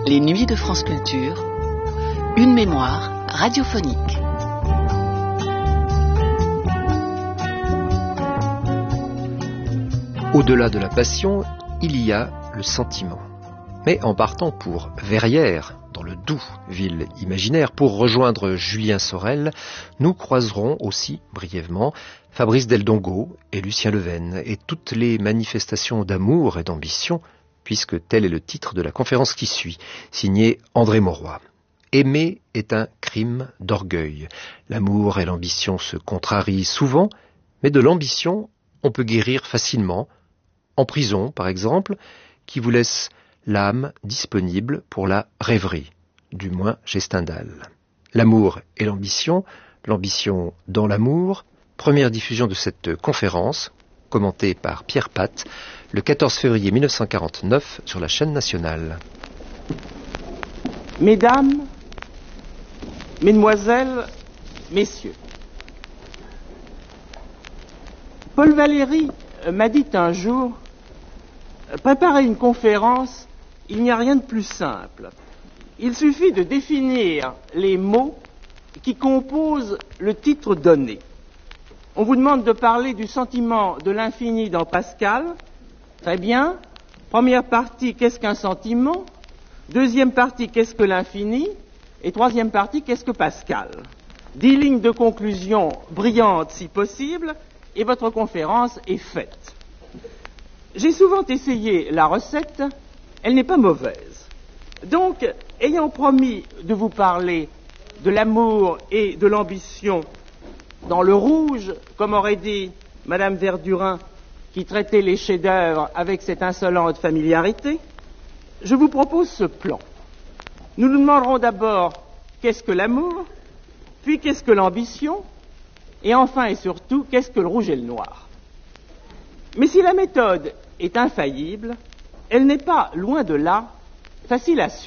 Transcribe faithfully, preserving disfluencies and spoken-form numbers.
Les nuits de France Culture, une mémoire radiophonique. Au-delà de la passion, il y a le sentiment. Mais en partant pour Verrières, dans le Doubs, ville imaginaire, pour rejoindre Julien Sorel, nous croiserons aussi, brièvement, Fabrice Del Dongo et Lucien Leven, et toutes les manifestations d'amour et d'ambition, puisque tel est le titre de la conférence qui suit, signée André Mauroy. Aimer est un crime d'orgueil. L'amour et l'ambition se contrarient souvent, mais de l'ambition, on peut guérir facilement, en prison par exemple, qui vous laisse l'âme disponible pour la rêverie, du moins chez Stendhal. L'amour et l'ambition, l'ambition dans l'amour, première diffusion de cette conférence, commentée par Pierre Pat, le quatorze février mille neuf cent quarante-neuf sur la chaîne nationale. Mesdames, Mesdemoiselles, Messieurs, Paul Valéry m'a dit un jour, préparer une conférence, il n'y a rien de plus simple. Il suffit de définir les mots qui composent le titre donné. On vous demande de parler du sentiment de l'infini dans Pascal. Très bien. Première partie, qu'est-ce qu'un sentiment? Deuxième partie, qu'est-ce que l'infini? Et troisième partie, qu'est-ce que Pascal? Dix lignes de conclusion brillantes si possible, et votre conférence est faite. J'ai souvent essayé la recette, elle n'est pas mauvaise. Donc, ayant promis de vous parler de l'amour et de l'ambition dans le rouge, comme aurait dit Madame Verdurin, qui traitait les chefs-d'œuvre avec cette insolente familiarité, je vous propose ce plan. Nous nous demanderons d'abord qu'est-ce que l'amour, puis qu'est-ce que l'ambition, et enfin et surtout, qu'est-ce que le rouge et le noir. Mais si la méthode est infaillible, elle n'est pas, loin de là, facile à suivre.